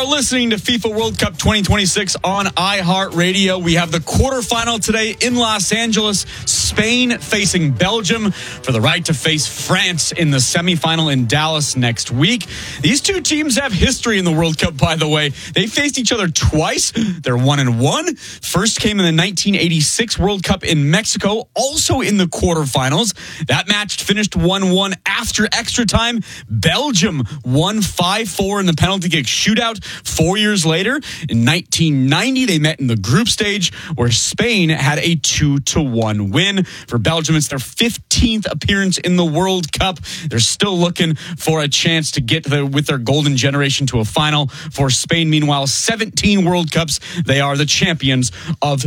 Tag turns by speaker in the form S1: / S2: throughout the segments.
S1: listening to FIFA World Cup 2026 on iHeartRadio. We have the quarterfinal today in Los Angeles. Spain facing Belgium for the right to face France in the semifinal in Dallas next week. These two teams have history in the World Cup, by the way. They faced each other twice. They're 1-1. First came in the 1986 World Cup in Mexico, also in the quarterfinals. That match finished 1-1 after extra time. Belgium won 5-4 in the penalty kick shootout. 4 years later, in 1990, they met in the group stage where Spain had a 2-1 win. For Belgium, it's their 15th appearance in the World Cup. They're still looking for a chance to get with their golden generation to a final. For Spain, meanwhile, 17 World Cups. They are the champions of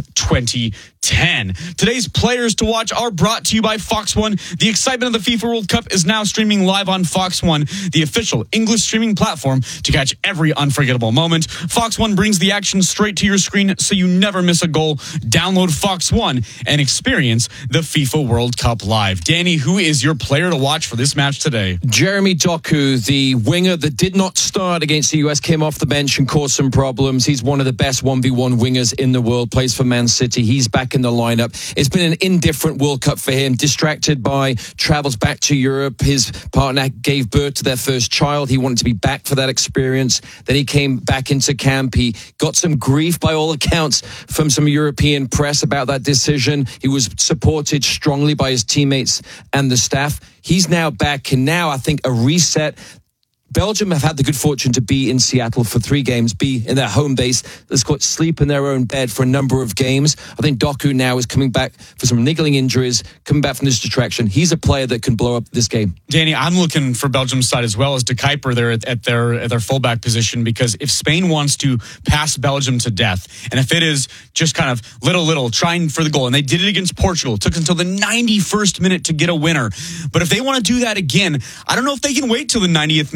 S1: 2010. Today's players to watch are brought to you by Fox One. The excitement of the FIFA World Cup is now streaming live on Fox One, the official English streaming platform to catch every unforgettable moment. Fox One brings the action straight to your screen so you never miss a goal. Download Fox One and experience the FIFA World Cup live. Danny, who is your player to watch for this match today?
S2: Jeremy Doku, the winger that did not start against the US, came off the bench and caused some problems. He's one of the best 1v1 wingers in the world, plays for Man City. He's back in the lineup. It's been an indifferent World Cup for him, distracted by travels back to Europe. His partner gave birth to their first child. He wanted to be back for that experience. Then he came back into camp. He got some grief, by all accounts, from some European press about that decision. He was supported strongly by his teammates and the staff. He's now back, and now I think a reset. Belgium have had the good fortune to be in Seattle for 3 games, be in their home base. Let's call it sleep in their own bed for a number of games. I think Doku now is coming back for some niggling injuries, coming back from this distraction. He's a player that can blow up this game.
S1: Danny, I'm looking for Belgium's side as well as De Kuyper there at their fullback position, because if Spain wants to pass Belgium to death, and if it is just kind of little trying for the goal, and they did it against Portugal, it took until the 91st minute to get a winner. But if they want to do that again, I don't know if they can wait till the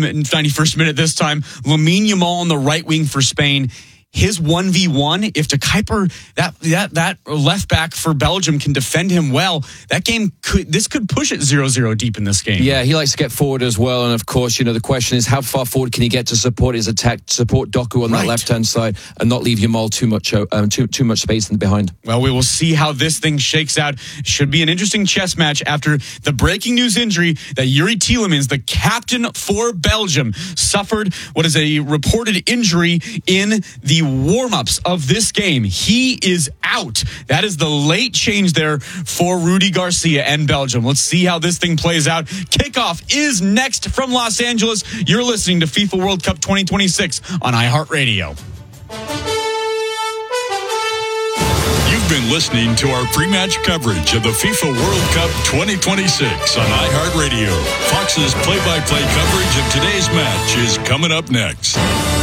S1: 91st minute this time. Lamine Yamal on the right wing for Spain. His 1v1, if De Kuyper, that left back for Belgium, can defend him well, this could push it 0-0 deep in this game.
S2: Yeah, he likes to get forward as well. And of course, the question is how far forward can he get to support his attack, support Doku on that left-hand side, and not leave Yamal too much space in the behind.
S1: Well, we will see how this thing shakes out. Should be an interesting chess match after the breaking news injury that Yuri Tielemans, the captain for Belgium, suffered what is a reported injury in the warm-ups of this game. He is out. That is the late change there for Rudy Garcia and Belgium. Let's see how this thing plays out. Kickoff is next from Los Angeles. You're listening to FIFA World Cup 2026 on iHeartRadio.
S3: You've been listening to our pre-match coverage of the FIFA World Cup 2026 on iHeartRadio. Fox's play-by-play coverage of today's match is coming up next.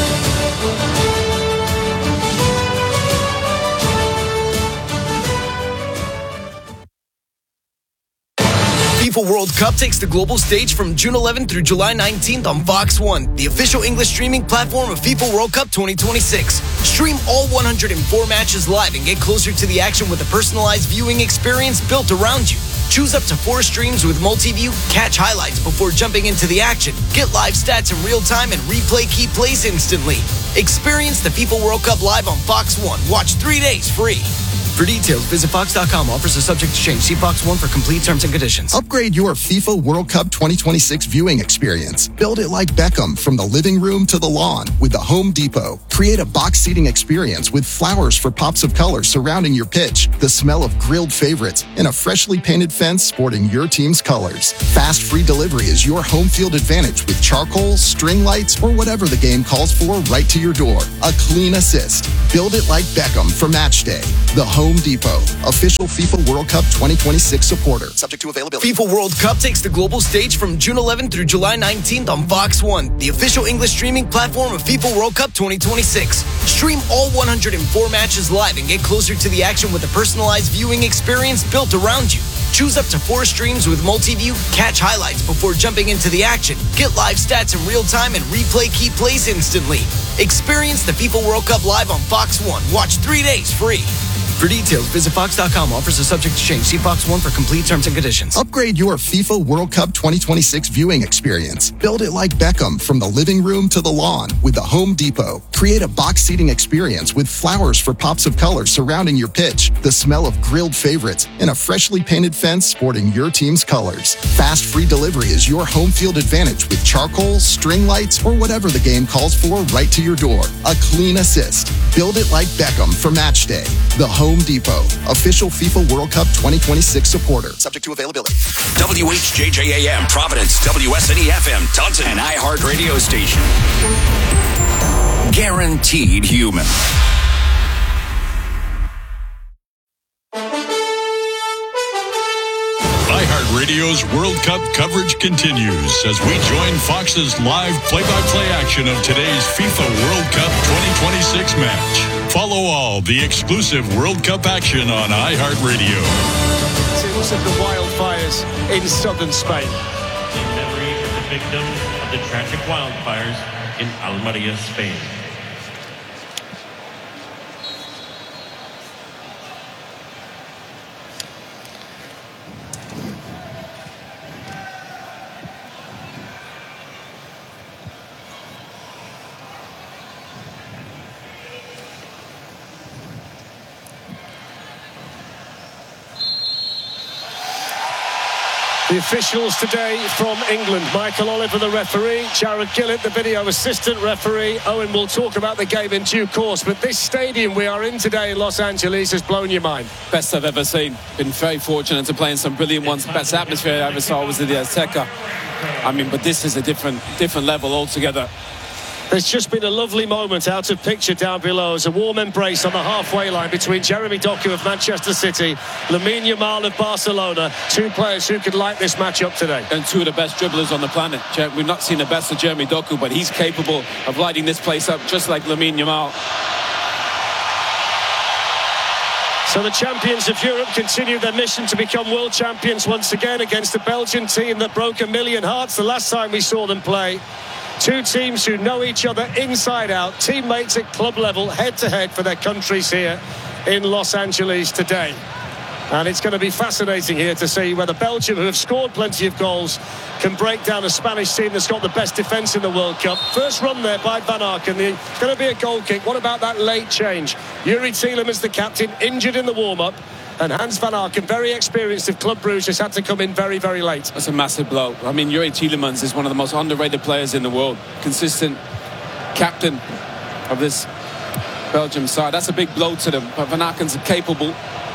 S4: FIFA World Cup takes the global stage from June 11th through July 19th on Fox One, the official English streaming platform of FIFA World Cup 2026. Stream all 104 matches live and get closer to the action with a personalized viewing experience built around you. Choose up to 4 streams with multi-view, catch highlights before jumping into the action, get live stats in real time, and replay key plays instantly. Experience the FIFA World Cup live on Fox One. Watch 3 days free. For details, visit Fox.com. Offers are subject to change. See Fox One for complete terms and conditions.
S5: Upgrade your FIFA World Cup 2026 viewing experience. Build it like Beckham from the living room to the lawn with the Home Depot. Create a box seating experience with flowers for pops of color surrounding your pitch, the smell of grilled favorites, and a freshly painted fence sporting your team's colors. Fast free delivery is your home field advantage with charcoal, string lights, or whatever the game calls for right to your door. A clean assist. Build it like Beckham for match day. The Home Depot, official FIFA World Cup 2026 supporter. Subject to availability.
S4: FIFA World Cup takes the global stage from June 11th through July 19th on Fox One, the official English streaming platform of FIFA World Cup 2026. Stream all 104 matches live and get closer to the action with a personalized viewing experience built around you. Choose up to 4 streams with multi-view, catch highlights before jumping into the action, get live stats in real time, and replay key plays instantly. Experience the FIFA World Cup live on Fox One. Watch 3 days free. For details, visit Fox.com. Offers are subject to change. See Fox One for complete terms and conditions.
S5: Upgrade your FIFA World Cup 2026 viewing experience. Build it like Beckham from the living room to the lawn with the Home Depot. Create a box seating experience with flowers for pops of color surrounding your pitch, the smell of grilled favorites, and a freshly painted fence sporting your team's colors. Fast free delivery is your home field advantage with charcoal, string lights, or whatever the game calls for right to your door. A clean assist. Build it like Beckham for match day. The Home Depot, official FIFA World Cup 2026 supporter. Subject to availability.
S6: WHJJAM Providence, WSNE-FM Taunton, and iHeart Radio station. Guaranteed human.
S3: iHeartRadio's World Cup coverage continues as we join Fox's live play-by-play action of today's FIFA World Cup 2026 match. Follow all the exclusive World Cup action on iHeartRadio.
S7: Victims of the wildfires in southern Spain.
S8: In memory of the victims of the tragic wildfires in Almeria, Spain.
S7: The officials today from England: Michael Oliver, the referee; Jared Gillett, the video assistant referee. Owen will talk about the game in due course, but this stadium we are in today in Los Angeles has blown your mind.
S9: Best I've ever seen. Been very fortunate to play in some brilliant ones. Best atmosphere I ever saw was in the Azteca. I mean, but this is a different level altogether.
S7: There's just been a lovely moment out of picture down below as a warm embrace on the halfway line between Jeremy Doku of Manchester City, Lamine Yamal of Barcelona, two players who could light this match up today.
S9: And two of the best dribblers on the planet. We've not seen the best of Jeremy Doku, but he's capable of lighting this place up just like Lamine Yamal.
S7: So the champions of Europe continue their mission to become world champions once again against the Belgian team that broke 1 million hearts the last time we saw them play. Two teams who know each other inside out, teammates at club level, head-to-head for their countries here in Los Angeles today. And it's going to be fascinating here to see whether Belgium, who have scored plenty of goals, can break down a Spanish team that's got the best defence in the World Cup. First run there by Van Aken. It's going to be a goal kick. What about that late change? Yuri Tielemans, the captain, injured in the warm-up. And Hans Van Aken, very experienced of Club Brugge, has had to come in very, very late.
S9: That's a massive blow. I mean, Yuri Tielemans is one of the most underrated players in the world. Consistent captain of this Belgium side. That's a big blow to them. But Van Aken's capable.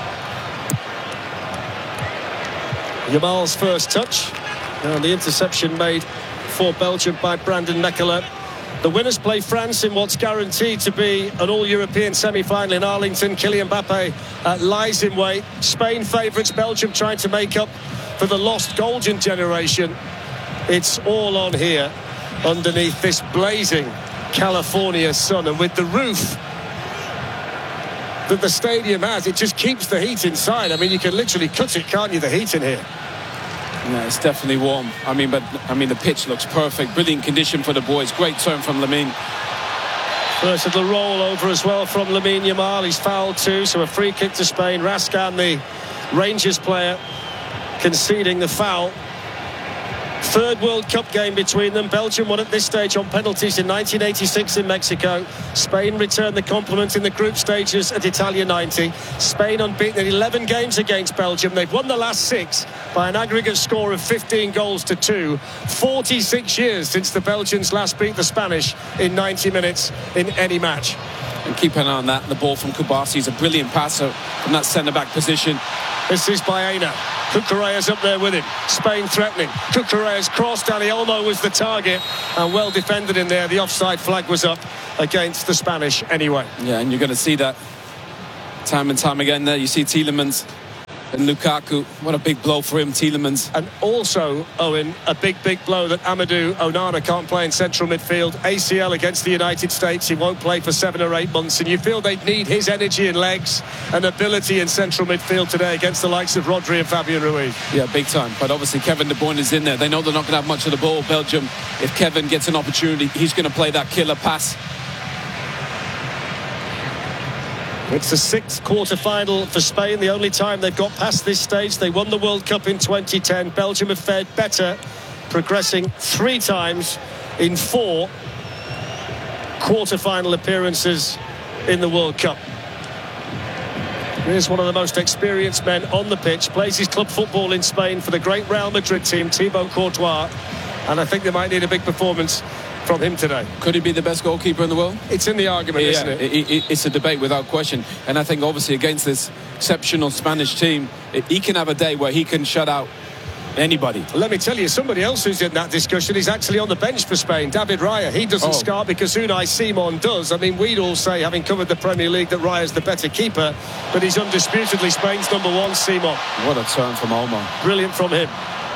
S7: Yamal's first touch. And the interception made for Belgium by Brandon Mechelen. The winners play France in what's guaranteed to be an all-European semi-final in Arlington. Kylian Mbappe lies in wait. Spain favourites, Belgium trying to make up for the lost golden generation. It's all on here underneath this blazing California sun. And with the roof that the stadium has, it just keeps the heat inside. I mean, you can literally cut it, can't you, the heat in here?
S9: Yeah, it's definitely warm. I mean, the pitch looks perfect. Brilliant condition for the boys. Great turn from Lamine.
S7: First of the roll over as well from Lamine Yamal. He's fouled too, so a free kick to Spain. Raskan, the Rangers player, conceding the foul. Third World Cup game between them. Belgium won at this stage on penalties in 1986 in Mexico. Spain returned the compliment in the group stages at Italia 90. Spain unbeaten in 11 games against Belgium. They've won the last 6 by an aggregate score of 15 goals to 2. 46 years since the Belgians last beat the Spanish in 90 minutes in any match.
S9: And keep an eye on that. The ball from Kubasi is a brilliant passer from that centre-back position.
S7: This is Baena. Cucurella's up there with him. Spain threatening. Cucurella's cross. Dani Olmo was the target. And well defended in there. The offside flag was up against the Spanish anyway.
S9: Yeah, and you're going to see that time and time again there. You see Tielemans and Lukaku. What a big blow for him, Tielemans.
S7: And also, Owen, a big blow that Amadou Onana can't play in central midfield. ACL against the United States. He won't play for 7 or 8 months. And you feel they'd need his energy and legs and ability in central midfield today against the likes of Rodri and Fabian Ruiz.
S9: Yeah, big time. But obviously Kevin De Bruyne is in there. They know they're not going to have much of the ball, Belgium. If Kevin gets an opportunity, he's going to play that killer pass.
S7: It's the 6th quarter-final for Spain, the only time they've got past this stage. They won the World Cup in 2010. Belgium have fared better, progressing 3 times in 4 quarter-final appearances in the World Cup. Here's one of the most experienced men on the pitch, plays his club football in Spain for the great Real Madrid team, Thibaut Courtois, and I think they might need a big performance from him today.
S9: Could he be the best goalkeeper in the world?
S7: It's in the argument, isn't it?
S9: It's a debate without question. And I think obviously against this exceptional Spanish team, he can have a day where he can shut out anybody.
S7: Let me tell you, somebody else who's in that discussion is actually on the bench for Spain, David Raya. He doesn't start because Unai Simon does. I mean, we'd all say, having covered the Premier League, that Raya's the better keeper, but he's undisputedly Spain's number 1, Simon.
S9: What a turn from Omar.
S7: Brilliant from him.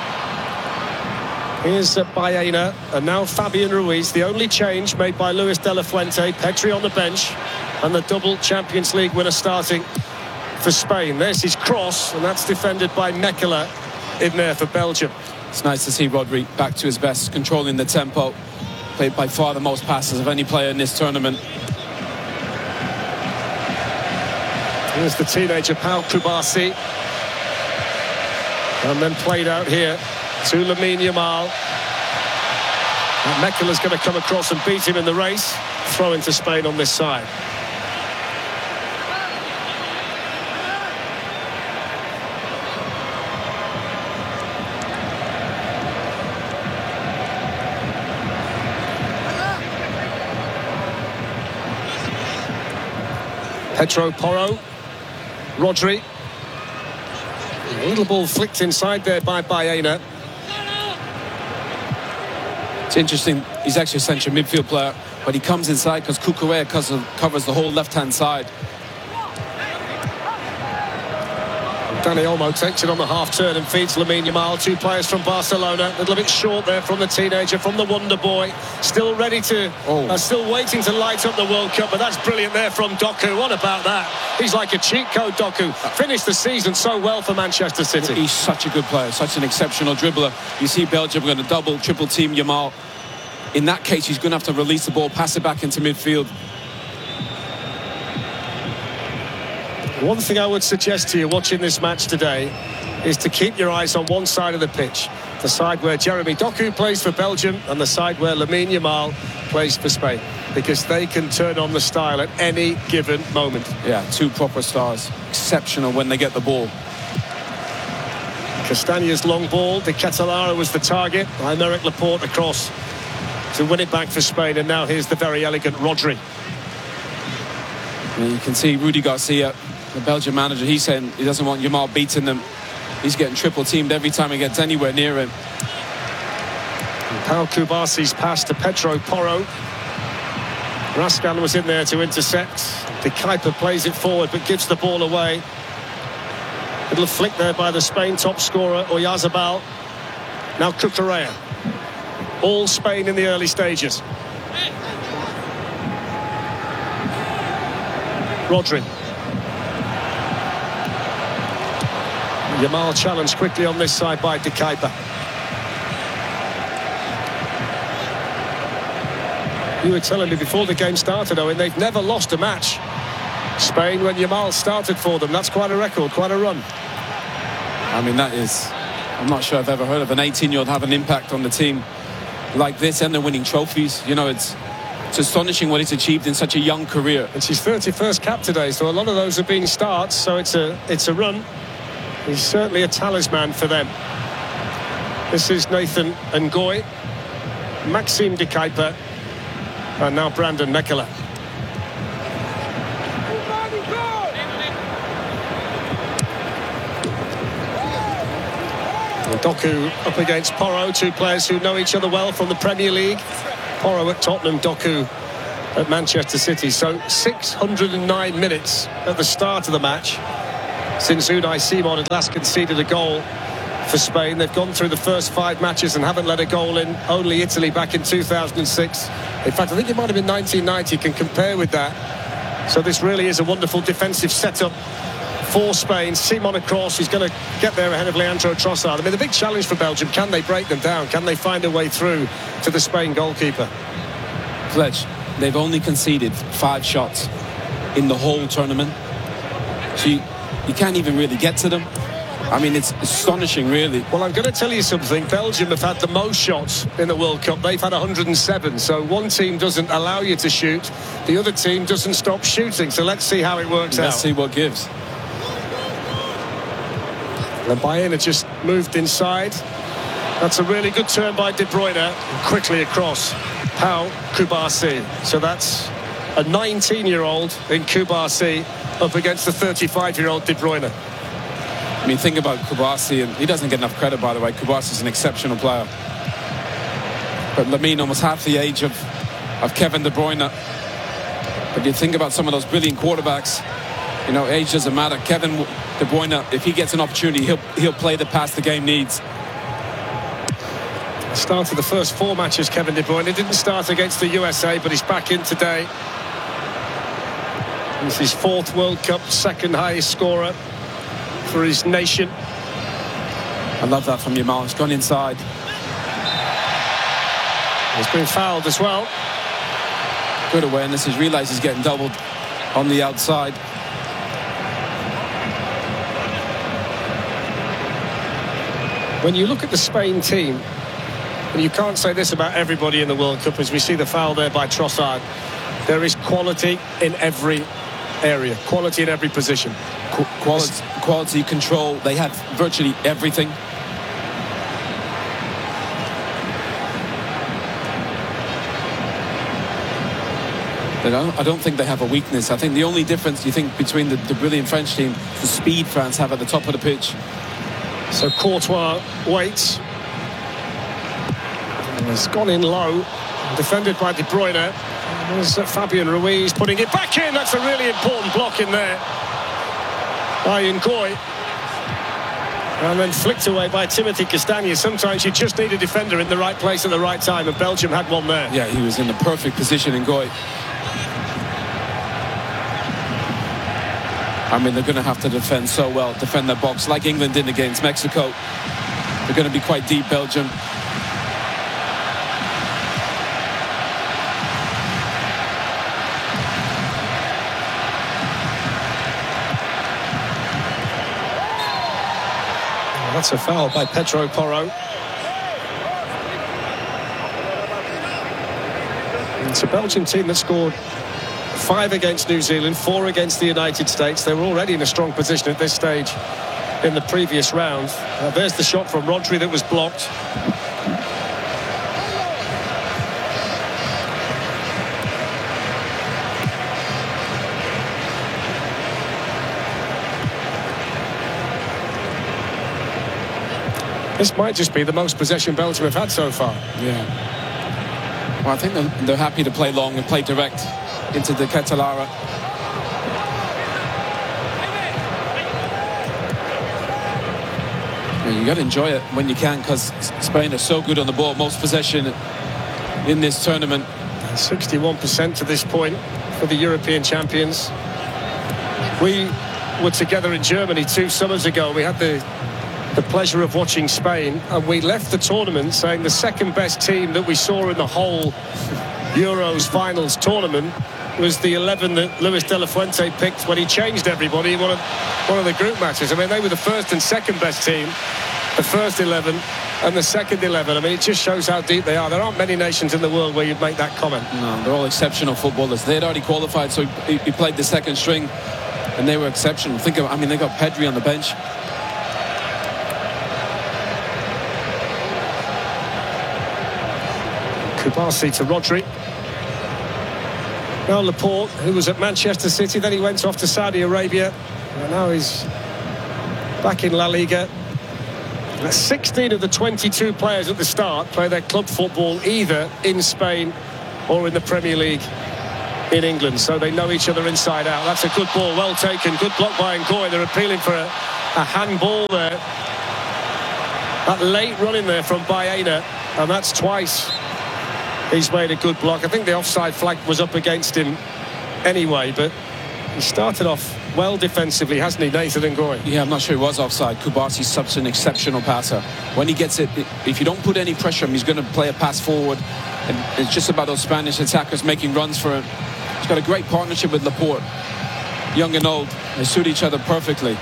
S7: Here's Baena, and now Fabian Ruiz. The only change made by Luis de la Fuente. Petri on the bench, and the double Champions League winner starting for Spain. There's his cross, and that's defended by Mekela in there for Belgium.
S9: It's nice to see Rodri back to his best, controlling the tempo. Played by far the most passes of any player in this tournament.
S7: Here's the teenager Pau Kubasi, and then played out here to Lamine Yamal. And Mekela's going to come across and beat him in the race. Throw into Spain on this side. Pedro Porro, Rodri. A little ball flicked inside there by Baena.
S9: It's interesting, he's actually a central midfield player, but he comes inside because Cucurella covers the whole left-hand side.
S7: Dani Olmo takes it on the half-turn and feeds Lamine Yamal. 2 players from Barcelona. A little bit short there from the teenager, from the wonder boy. Still ready to, still waiting to light up the World Cup, but that's brilliant there from Doku. What about that? He's like a cheat code, Doku. Finished the season so well for Manchester City.
S9: He's such a good player, such an exceptional dribbler. You see Belgium going to double, triple team Yamal. In that case, he's going to have to release the ball, pass it back into midfield.
S7: One thing I would suggest to you watching this match today is to keep your eyes on one side of the pitch. The side where Jeremy Doku plays for Belgium and the side where Lamine Yamal plays for Spain. Because they can turn on the style at any given moment.
S9: Yeah, 2 proper stars. Exceptional when they get the ball.
S7: Castagna's long ball. De Ketelaere was the target. Aymeric Laporte across to win it back for Spain. And now here's the very elegant Rodri.
S9: You can see Rudi Garcia, the Belgian manager, he's saying he doesn't want Yamal beating them. He's getting triple teamed every time he gets anywhere near him.
S7: Pau Kubasi's pass to Pedro Porro. Raskan was in there to intercept. De Kuyper plays it forward but gives the ball away. Little flick there by the Spain top scorer Oyarzabal. Now Cucurella. All Spain in the early stages. Rodri. Yamal challenged quickly on this side by De Kuyper. You were telling me before the game started, Owen, they've never lost a match. Spain, when Yamal started for them, that's quite a record, quite a run.
S9: I mean, that is, I'm not sure I've ever heard of an 18-year-old have an impact on the team like this, and they're winning trophies. You know, it's astonishing what he's achieved in such a young career.
S7: It's his 31st cap today, so a lot of those have been starts, so it's a run. He's certainly a talisman for them. This is Nathan Ngoy, Maxime De Kuyper, and now Brandon Mekela. Doku up against Porro, 2 players who know each other well from the Premier League. Porro at Tottenham, Doku at Manchester City. So 609 minutes at the start of the match since Unai Simon had last conceded a goal for Spain. They've gone through the first 5 matches and haven't let a goal in. Only Italy back in 2006. In fact, I think it might have been 1990. Can compare with that. So this really is a wonderful defensive setup for Spain. Simon across, he's going to get there ahead of Leandro Trossard. I mean, the big challenge for Belgium, can they break them down? Can they find a way through to the Spain goalkeeper?
S9: Pledge, they've only conceded 5 shots. in the whole tournament. So you can't even really get to them. I mean, it's astonishing, really.
S7: Well, I'm going to tell you something. Belgium have had the most shots in the World Cup. They've had 107. So one team doesn't allow you to shoot. The other team doesn't stop shooting. So let's see how it works out.
S9: Let's see what gives.
S7: And Baena just moved inside. That's a really good turn by De Bruyne. Quickly across. Pau Kubasi. So that's a 19-year-old in Kubasi up against the 35-year-old De Bruyne.
S9: I mean, think about Kubasi, and he doesn't get enough credit, by the way. Kubasi's an exceptional player. But Lamine, almost half the age of Kevin De Bruyne. But you think about some of those brilliant quarterbacks, you know, age doesn't matter. Kevin De Bruyne, if he gets an opportunity, he'll play the pass the game needs.
S7: Started the first 4 matches, Kevin De Bruyne. He didn't start against the USA, but he's back in today. It's his 4th World Cup, 2nd highest scorer for his nation.
S9: I love that from Yamal. He's gone inside.
S7: He's been fouled as well.
S9: Good awareness. He's realised he's getting doubled on the outside.
S7: When you look at the Spain team, and you can't say this about everybody in the World Cup, as we see the foul there by Trossard, there is quality in every area, quality in every position.
S9: Quality control. They have virtually everything. But I don't think they have a weakness. I think the only difference, you think, between the brilliant French team, the speed France have at the top of the pitch.
S7: So Courtois waits. And has gone in low. Defended by De Bruyne. There's Fabian Ruiz putting it back in. That's a really important block in there by Ngoy. And then flicked away by Timothy Castagne. Sometimes you just need a defender in the right place at the right time, and Belgium had one there.
S9: Yeah, he was in the perfect position, Ngoy. I mean, they're going to have to defend so well, defend their box like England did against Mexico. They're going to be quite deep, Belgium.
S7: That's a foul by Pedro Porro. It's a Belgian team that scored 5 against New Zealand, 4 against the United States. They were already in a strong position at this stage in the previous round. There's the shot from Rodri that was blocked. This might just be the most possession Belgium have had so far.
S9: Yeah. Well, I think they're happy to play long and play direct into the Catalara. Yeah, you got to enjoy it when you can, because Spain are so good on the ball. Most possession in this tournament.
S7: 61% to this point for the European champions. We were together in Germany 2 summers ago. We had the pleasure of watching Spain, and we left the tournament saying the second best team that we saw in the whole Euros finals tournament was the 11 that Luis de la Fuente picked when he changed everybody in one of the group matches. I mean, they were the first and second best team, the first 11 and the second 11. I mean, it just shows how deep they are. There aren't many nations in the world where you'd make that comment.
S9: No, they're all exceptional footballers. They had already qualified, so he played the second string, and they were exceptional. Think of, I mean, they got Pedri on the bench.
S7: Kubasi to Rodri. Now Laporte, who was at Manchester City, then he went off to Saudi Arabia, and now he's back in La Liga. 16 of the 22 players at the start play their club football either in Spain or in the Premier League in England, so they know each other inside out. That's a good ball, well taken, good block by Ngoy. They're appealing for a handball there. That late run in there from Baena, and that's twice he's made a good block. I think the offside flag was up against him anyway, but he started off well defensively, hasn't he, Nathan Ngoy?
S9: Yeah, I'm not sure he was offside. Kubasi's such an exceptional passer. When he gets it, if you don't put any pressure on him, he's going to play a pass forward. And it's just about those Spanish attackers making runs for him. He's got a great partnership with Laporte. young and old. They suit each other perfectly.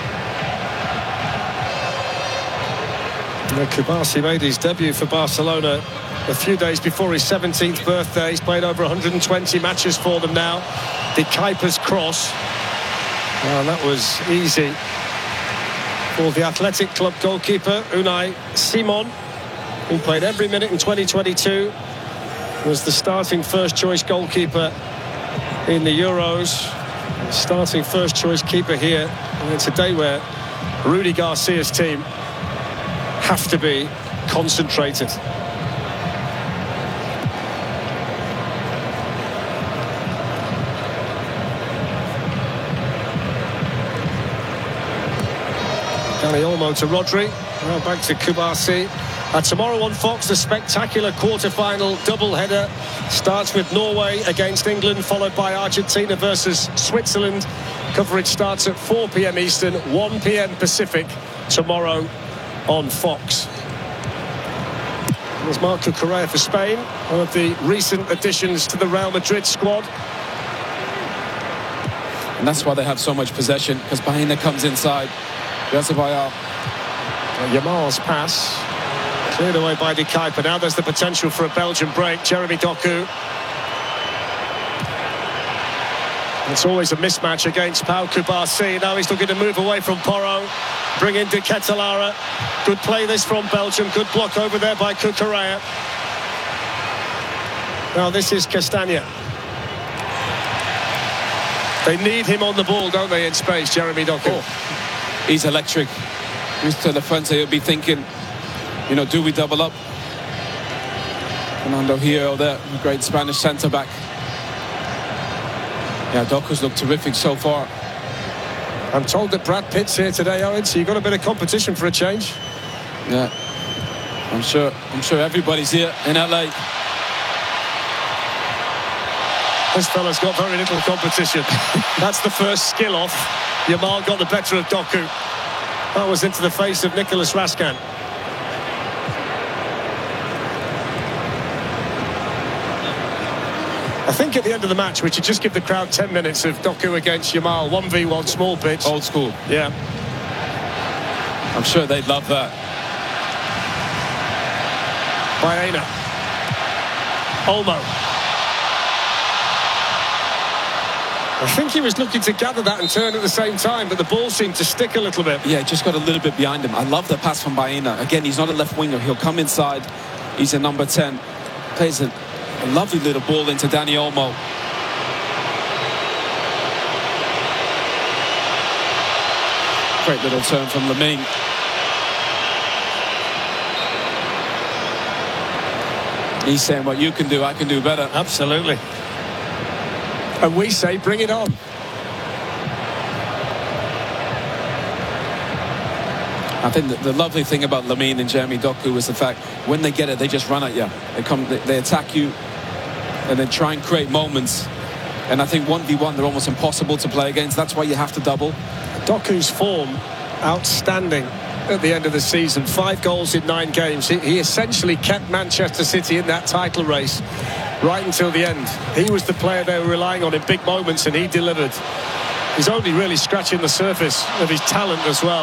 S7: Kubasi made his debut for Barcelona a few days before his 17th birthday. He's played over 120 matches for them now. De Kuyper's cross. Well, that was easy for the Athletic Club goalkeeper, Unai Simon, who played every minute in 2022. Was the starting first-choice goalkeeper in the Euros. Starting first-choice keeper here. And it's a day where Rudy Garcia's team have to be concentrated. Dani Olmo to Rodri. Now back to Kubasi. Tomorrow on Fox, the spectacular quarter-final doubleheader starts with Norway against England, followed by Argentina versus Switzerland. Coverage starts at 4 p.m. Eastern, 1 p.m. Pacific tomorrow on Fox. There's Marco Correa for Spain, one of the recent additions to the Real Madrid squad.
S9: And that's why they have so much possession, because Baena comes inside. Yazabayal.
S7: Yamal's pass cleared away by De Kuyper. Now there's the potential for a Belgian break. Jeremy Doku. It's always a mismatch against Pau Kubasi. Now he's looking to move away from Porro. Bring in De Ketelaere. Good play this from Belgium. Good block over there by Cucurella. Now this is Castagna. They need him on the ball, don't they, in space, Jeremy Doku?
S9: Oh, he's electric. Mr. Lafrente, he'll be thinking, you know, do we double up? Fernando Hierro there, great Spanish centre-back. Yeah, Doku's looked terrific so far.
S7: I'm told that Brad Pitt's here today, Owen, so you've got a bit of competition for a change.
S9: Yeah, I'm sure everybody's here in LA.
S7: This fella's got very little competition. That's the first skill off. Yamal got the better of Doku. That was into the face of Nicolas Raskin. I think at the end of the match we should just give the crowd 10 minutes of Doku against Yamal, 1v1, small pitch.
S9: Old school.
S7: Yeah.
S9: I'm sure they'd love that.
S7: Baena. Olmo. I think he was looking to gather that and turn at the same time, but the ball seemed to stick a little bit.
S9: Yeah, just got a little bit behind him. I love the pass from Baena. Again, he's not a left winger. He'll come inside. He's a number 10. Plays a lovely little ball into Dani Olmo. Great little turn from Lamine. He's saying what you can do, I can do better.
S7: Absolutely. And we say, bring it on.
S9: I think the lovely thing about Lamine and Jeremy Doku is the fact when they get it, they just run at you. They attack you and then try and create moments. And I think 1v1, they're almost impossible to play against. That's why you have to double.
S7: Doku's form, outstanding at the end of the season. 5 goals in 9 games. He essentially kept Manchester City in that title race right until the end. He was the player they were relying on in big moments, and he delivered. He's only really scratching the surface of his talent as well.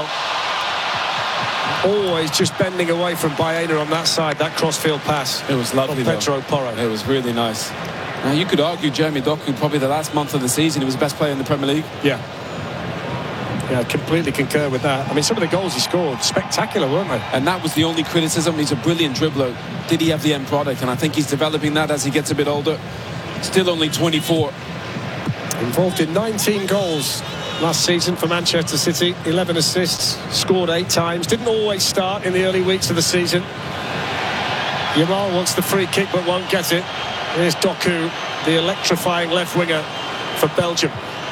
S7: Always just bending away from Baena on that side, that crossfield pass.
S9: It was lovely,
S7: Pedro Porro.
S9: It was really nice. Now, you could argue Jeremy Doku, probably the last month of the season, he was the best player in the Premier League.
S7: Yeah. Yeah, I completely concur with that. I mean, some of the goals he scored, spectacular, weren't they?
S9: And that was the only criticism. He's a brilliant dribbler. Did he have the end product? And I think he's developing that as he gets a bit older. Still only 24.
S7: Involved in 19 goals last season for Manchester City. 11 assists, scored 8 times. Didn't always start in the early weeks of the season. Yamal wants the free kick but won't get it. Here's Doku, the electrifying left winger for Belgium.